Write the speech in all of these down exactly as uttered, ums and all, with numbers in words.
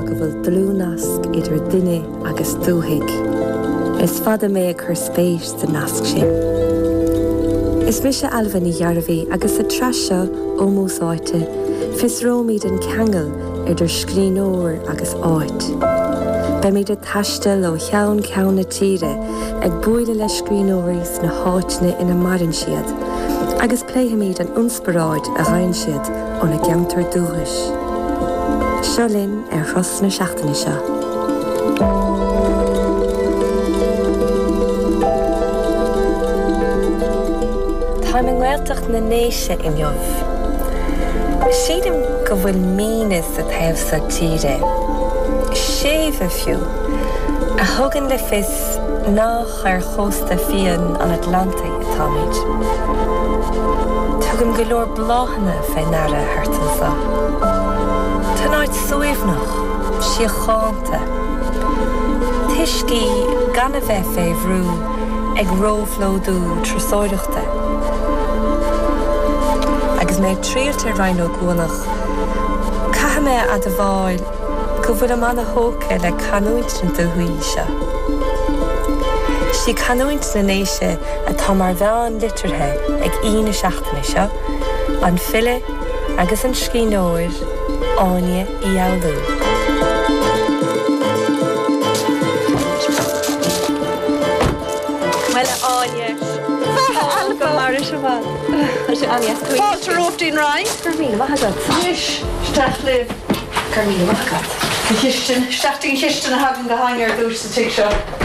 go bhfuil dlúnasc idir duine agus dúthaig. Is fada mé a chur spéis sa nasc sin. Is mi se alban i dhearbhí agus a trasio ó músáite, fis rómíd an ceangal idir scríóir agus áit. Be mé de taistil ó cheann ceanna tíre ag buaile le scríóirí na háitne ina marin siad, agus pléimiid an unspiráid a rain siad ó na geamtar dúchais. Seo linn ar chos na seachtaine seo. Tá an ghilteach na néise in jobh. Siadam go bhfuil mínas a taobh sa tíre. Séomh a fiú, a thugann le fis nach ar chósta fian an Atlantic atá míid. Tugann go leor bláhanna fé nara hartansa. Tá náid suíomhnach, si cháanta. Tuiscí gan a bheith fé bhrú ag róflódú trasóireachta. Agus mé tríaltar rhain ó gúnach, caithe mé a do bháil go bhfuil am anna hóca le canúint na dúthaí seo. Sí canúint na néise a tá mar bheán litirthe ag ína seachtaine seo, an fille agus an scríóir áine i ealdú. Well, áine. Go mar is bhil. Is áine. Fáiltar óftaín rain? Carmíle, what hagad? Nis, steach libh. Carmíle, what hagad? Chistin, steachtaín chistin a hagan go hain ar dús sa tuig seo.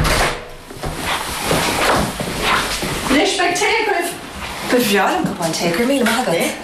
Nis beag tégribh. Go bhrealam go bhain té, Carmíle, what hagad?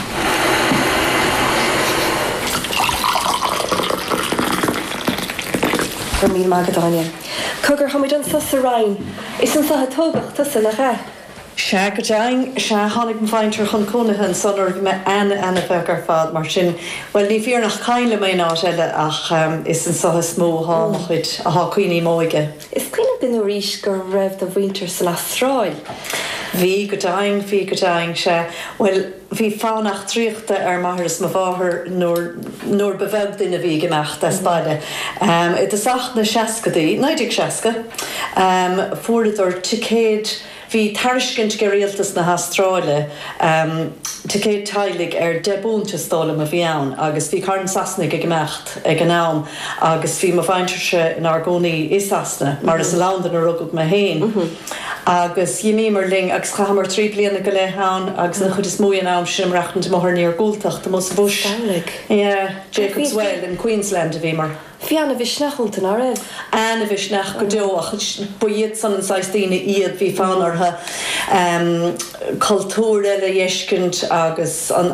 Carmíle, what hagad áine. Cogur hamid an sus a rain. Is an sathe tógach tusa nach ra? Se go teang, se tháinig an fáintear chun cónaithe sonar me ana ana bheith ar fad mar sin. Well, ní bhíor nach caile mé ná eile ach um, is an sathe smó háach chuid a há cuioine móige. Is cuioine den ríis gur raibh do bhaintear sa lasráil? Bhí go teang, bhí go teang se. Well, bhí fánach tríochta ar maithras má bháthir nóir bheith duine bhí gemacht as baile. Um, it is ach na seascadaí, náidig seasca, um, fuarador ticéad Bhí tariscint go rialtas na Hastráile um, ticéad tailig ar debúnta stála a bhí ann, agus bhí cairn sasna ag gmecht ag an nám, agus bhí má bhainteirse in Argónaí is sasna, mar is a lándan a rugad me héin. Agus dhimí mar ling agus chamar trí bliana go le hán, agus na chud is mú an nám sin reachtant mthar níor gúltach do Mus Bush. Yeah, Jacob's Well in Queensland a bhí mar. Bhí anna bhí snachúnta ná raibh? Anna bhí snach go deoach, buiad san an saistíine iad bhí fánartha um, cultúr eile dhéiscint agus an